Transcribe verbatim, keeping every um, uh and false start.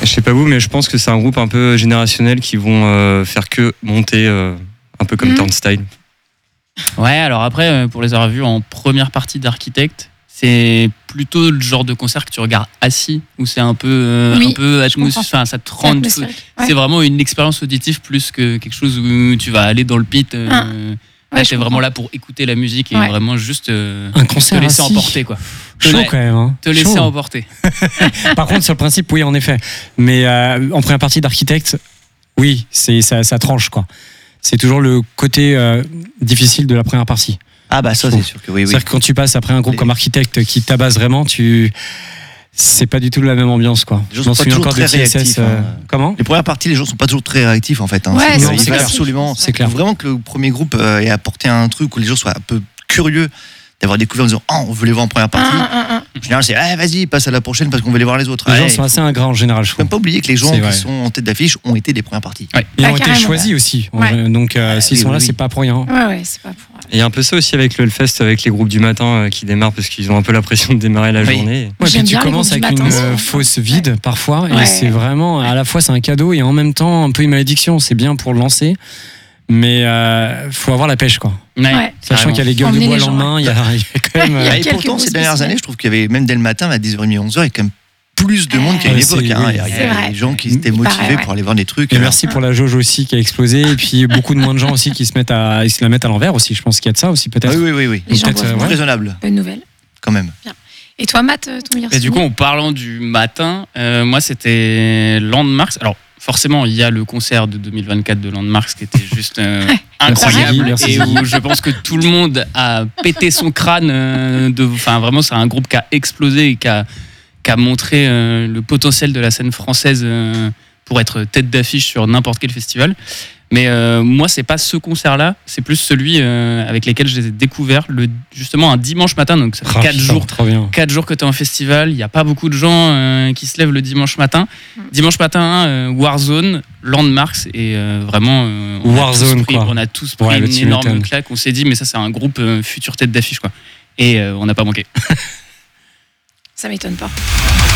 sais pas vous, mais je pense que c'est un groupe un peu générationnel qui vont euh, faire que monter euh, un peu comme mmh. Turnstile. Ouais, alors après, pour les avoir vus en première partie d'Architect, c'est plutôt le genre de concert que tu regardes assis, où c'est un peu, euh, oui, un peu atmosphérique, enfin, ça te rend. C'est, ouais. c'est vraiment une expérience auditive plus que quelque chose où tu vas aller dans le pit. Euh, ah. Là, ouais, t'es vraiment là pour écouter la musique et ouais. vraiment juste euh, un concert te laisser assis. emporter, quoi. Chaud ouais. quand même. Hein. Te laisser Chaud. emporter. Par contre, sur le principe, oui, en effet. Mais euh, en première partie d'Architect, oui, c'est, ça, ça tranche, quoi. C'est toujours le côté euh, difficile de la première partie. Ah bah ça c'est sûr que oui. C'est-à-dire oui. que quand tu passes après un groupe Les... comme Architect qui tabasse vraiment, tu c'est pas du tout la même ambiance, quoi. Les gens sont pas toujours très réactifs. Euh... Comment ? Les premières parties, les gens sont pas toujours très réactifs en fait. Hein. Ouais, c'est, c'est, c'est clair. Absolument. C'est clair. Il faut vraiment que le premier groupe euh, ait apporté un truc où les gens soient un peu curieux d'avoir découvert en disant oh, on veut les voir en première partie. Ah, ah, ah. En général, c'est ah, vas-y, passe à la prochaine parce qu'on veut les voir les autres. Les ah, gens sont assez ingrats en général, je trouve. Il ne faut pas oublier que les gens c'est qui vrai. sont en tête d'affiche ont été des premières parties. Ouais. Ils ah, ont été choisis ouais. aussi. Ouais. Donc euh, s'ils oui, sont là, oui. c'est pas pour rien. Ouais, ouais, c'est pas pour. Et il y a un peu ça aussi avec le Hellfest, avec les groupes du matin euh, qui démarrent parce qu'ils ont un peu la pression de démarrer la oui. journée. Ouais, puis tu commences avec une euh, fosse vide ouais. parfois, ouais. et c'est vraiment à la fois c'est un cadeau et en même temps un peu une malédiction. C'est bien pour le lancer. Mais il euh, faut avoir la pêche, quoi. Ouais. Ouais. Sachant qu'il y a les gueules de bois le lendemain, il y, a, il y a quand même. Euh... Et pourtant, ces dernières années, je trouve qu'il y avait, même dès le matin, à dix heures trente, onze heures, il y a quand même plus de monde qu'à une époque. Hein. Oui, il y a, il y a des gens qui étaient motivés pareil, ouais. pour aller voir des trucs. Et alors. Merci pour la jauge aussi qui a explosé. Et puis beaucoup de moins de gens aussi qui se, mettent à, ils se la mettent à l'envers aussi. Je pense qu'il y a de ça aussi, peut-être. Oui, oui, oui. oui. Les gens peut-être, ouais. raisonnable. Bonne nouvelle. Quand même. Bien. Et toi, Matt, ton meilleur Et du coup, en parlant du matin, euh, moi, c'était Landmarks. Alors, forcément, il y a le concert de deux mille vingt-quatre de Landmarks qui était juste euh, incroyable merci, et où je pense que tout le monde a pété son crâne. Euh, de, enfin, vraiment, c'est un groupe qui a explosé et qui a, qui a montré euh, le potentiel de la scène française euh, pour être tête d'affiche sur n'importe quel festival. Mais euh, moi, c'est pas ce concert-là, c'est plus celui euh, avec lequel je les ai découverts, le, justement un dimanche matin. Donc ça fait quatre jours, quatre jours que tu es en festival. Il n'y a pas beaucoup de gens euh, qui se lèvent le dimanche matin. Mmh. Dimanche matin, euh, Warzone, Landmarks et euh, vraiment euh, on, Warzone, a pris, on a tous pris ouais, une énorme claque. On s'est dit mais ça c'est un groupe euh, future tête d'affiche quoi. Et euh, on n'a pas manqué. Ça m'étonne pas.